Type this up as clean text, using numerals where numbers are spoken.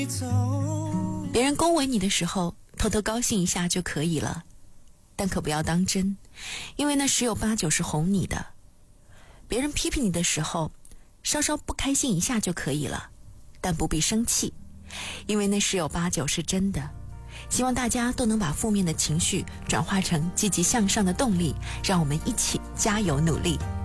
别人恭维你的时候，偷偷高兴一下就可以了，但可不要当真，因为那十有八九是哄你的。别人批评你的时候，稍稍不开心一下就可以了，但不必生气，因为那十有八九是真的。希望大家都能把负面的情绪转化成积极向上的动力，让我们一起加油努力。